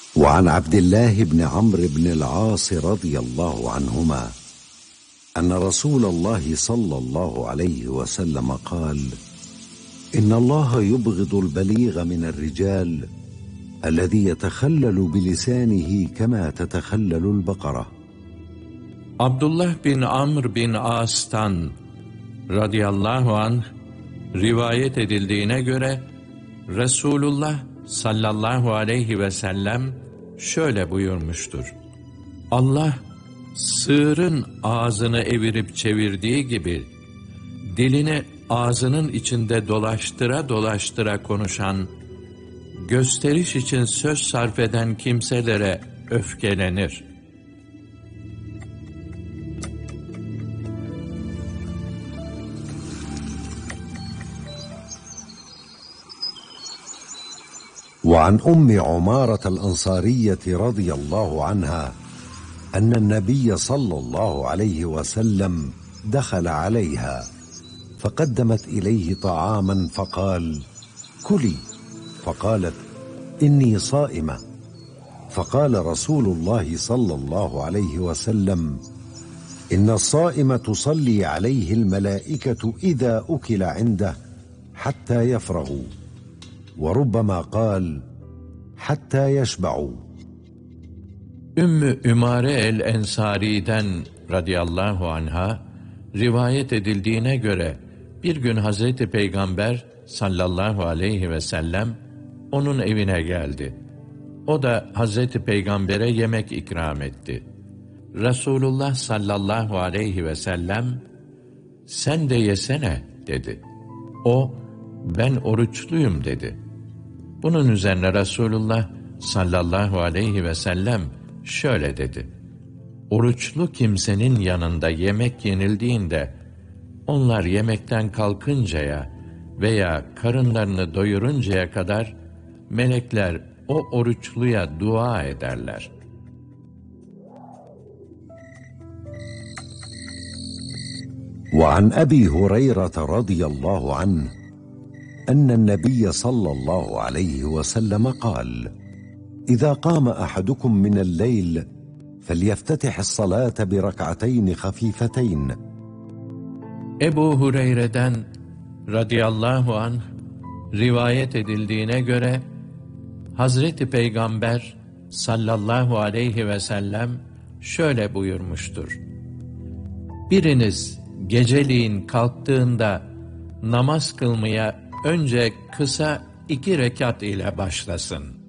وعن عبد الله بن عمرو بن العاص رضي الله عنهما أن رسول الله صلى الله عليه وسلم قال: إن الله يبغض البليغ من الرجال الذي يتخلل بلسانه كما تتخلل البقرة. Abdullah bin Amr bin As'tan radıyallahu anh rivayet edildiğine göre Resulullah sallallahu aleyhi ve sellem şöyle buyurmuştur: Allah sığırın ağzını evirip çevirdiği gibi dilini ağzının içinde dolaştıra dolaştıra konuşan, gösteriş için söz sarf eden kimselere öfkelenir. وعن أم عمارة الأنصارية رضي الله عنها أن النبي صلى الله عليه وسلم دخل عليها فقدمت إليه طعاما فقال: كلي. فقالت: إني صائمة. فقال رسول الله صلى الله عليه وسلم: إن الصائم تصلي عليه الملائكة إذا أكل عنده حتى يفرغوا، وربما قال: حتى يشبعوا. Ümmü Ümare el-Ensari'den radıyallahu anha rivayet edildiğine göre bir gün Hazreti Peygamber sallallahu aleyhi ve sellem onun evine geldi. O da Hazreti Peygamber'e yemek ikram etti. Resulullah sallallahu aleyhi ve sellem sen de yesene dedi. O ben oruçluyum dedi. Bunun üzerine Resulullah sallallahu aleyhi ve sellem şöyle dedi: oruçlu kimsenin yanında yemek yenildiğinde onlar yemekten kalkıncaya veya karınlarını doyuruncaya kadar melekler o oruçluya dua ederler. وعن أبي هريرة رضي الله عنه أن النبي صلى الله عليه وسلم قال: إذا قام أحدكم من الليل فليفتتح الصلاة بركعتين خفيفتين. Ebu Hureyre'den radıyallahu anh rivayet edildiğine göre Hazreti Peygamber sallallahu aleyhi ve sellem şöyle buyurmuştur: biriniz geceliğin kalktığında namaz kılmaya önce kısa 2 rekat ile başlasın.